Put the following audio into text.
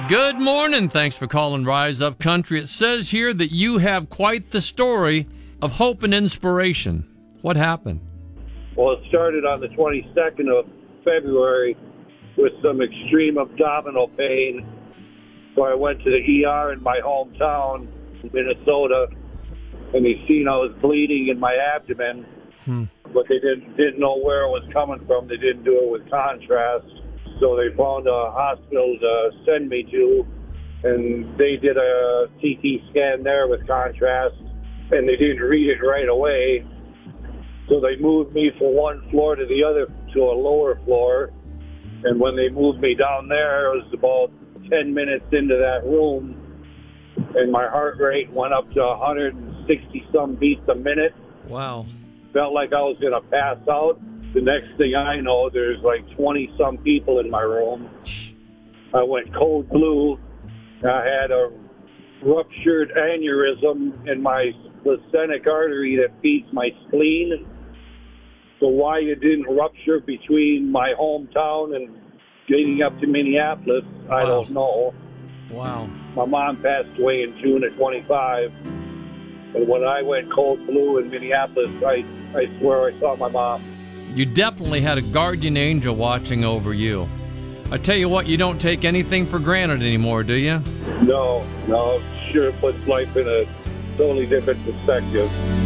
Good morning. Thanks for calling Rise Up Country. It says here that you have quite the story of hope and inspiration. What happened? Well, it started on the 22nd of February with some extreme abdominal pain. So I went to the ER in my hometown, Minnesota, and they seen I was bleeding in my abdomen, but they didn't know where it was coming from. They didn't do it with contrast. So they found a hospital to send me to, and they did a CT scan there with contrast, and they didn't read it right away. So they moved me from one floor to the other, to a lower floor. And when they moved me down there, it was about 10 minutes into that room, and my heart rate went up to 160-some beats a minute. Wow. Felt like I was going to pass out. The next thing I know, there's like 20-some people in my room. I went cold blue. I had a ruptured aneurysm in my splenic artery that feeds my spleen. So why it didn't rupture between my hometown and getting up to Minneapolis, I don't know. Wow. My mom passed away in June of 25. And when I went cold blue in Minneapolis, I swear I saw my mom. You definitely had a guardian angel watching over you. I tell you what, you don't take anything for granted anymore, do you? No. Sure puts life in a totally different perspective.